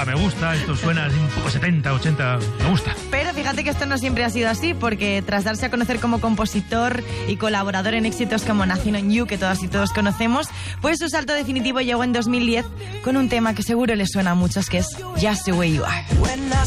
me gusta, esto suena así un poco 70, 80, me gusta. Pero fíjate que esto no siempre ha sido así, porque tras darse a conocer como compositor y colaborador en éxitos como Nothing on You, que todas y todos conocemos, pues su salto definitivo llegó en 2010 con un tema que seguro les suena a muchos, que es Just the Way You Are.